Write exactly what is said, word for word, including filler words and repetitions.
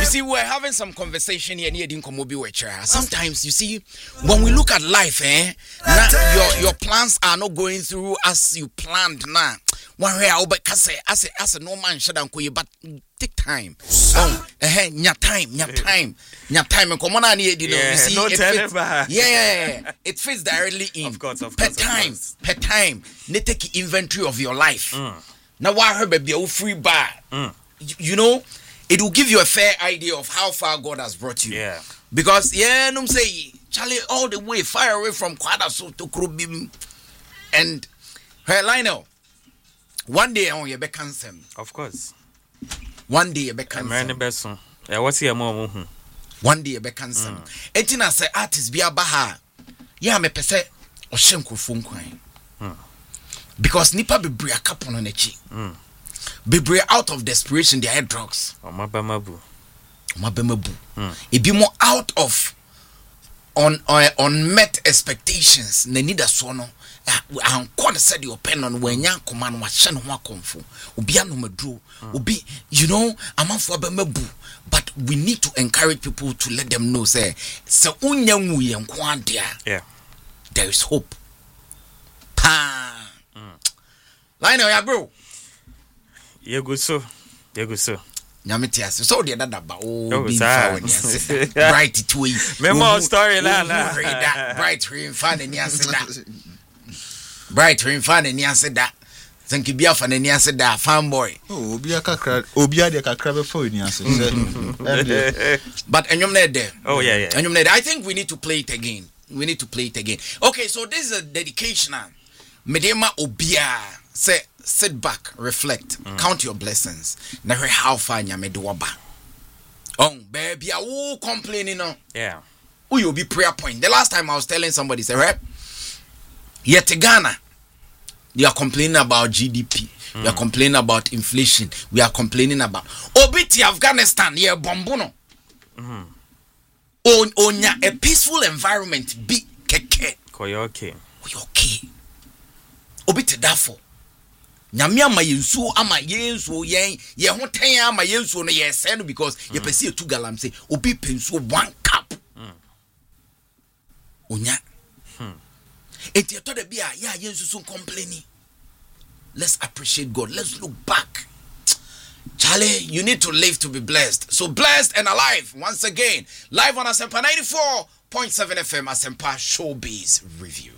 You see, we're having some conversation here near Dinkomobi Wecha. Sometimes, you see, when we look at life, eh, now your your plans are not going through as you planned now. One way I'll be as a as a no man should anko but take time. Oh, eh, nya time, nya time, nya time. And come on, you know, you see, no it fits, yeah, yeah, yeah, it fits directly in. Of course, of per course. time, Of course. per time. Ne take inventory of your life. Mm. Now, why her baby a free bar? Mm. You, you know, it will give you a fair idea of how far God has brought you. Yeah. Because yeah, no say Charlie all the way far away from Kwadaso to Krubim, and her Lionel. One day on your back handsome. Of course. One day your back handsome. Beson. Yeah, what's your mom? One day your back handsome. Etina say artist be a baha. Yeah, me pese or shenko phone coin. Because nipa be bria cap on echi. Be bria out of desperation they had drugs. Oh my bamabu. My bemabu. It be more out of on uh, unmet expectations. Ne need a sono. I'm quite said your pen on when young command was shan wa konfu. Ubiano medru. Ubi, you know, I'm on for bemabu. But we need to encourage people to let them know, say, so unyangu yang kwandia. Yeah. There is hope. Pa. Lionel, ya bro. You good so. You good so. Nyametias. So the other ba oh Oh, be sir. when you say bright to we. Memo story la la. Bright ring fan and you say that. Bright ring fan and you say that. Thank you be fan and you say that fanboy. Oh, obi akakra, obi ade akakra be for you say. But enyom na there. Oh yeah, yeah. Enyom na there. I think we need to play it again. We need to play it again. Okay, so this is a dedication now. Medema obia say sit back, reflect, mm. count your blessings. Never how far nyame do waba. Oh, baby, I will complaining no. Yeah. Who you be prayer point. The last time I was telling somebody, say, right? Yet Ghana, they are complaining about G D P. Mm. We are complaining about inflation. We are complaining about Obiti Afghanistan, yeah, bombuno. Mm-hmm. On onya a peaceful environment be keke. Koyoke. Koyoke. Obiti dafo. Nyame ama yensu ama yensu yen ye ho ten ama yensu no ye say no because mm. ye pese two galam say obi pensu one cup. Mm. Onya. Hmm. Eti to de bia ya yensu so complaining. Let's appreciate God. Let's look back. Charlie, you need to live to be blessed. So blessed and alive once again. Live on Asempa ninety-four point seven F M Asempa Showbiz Review.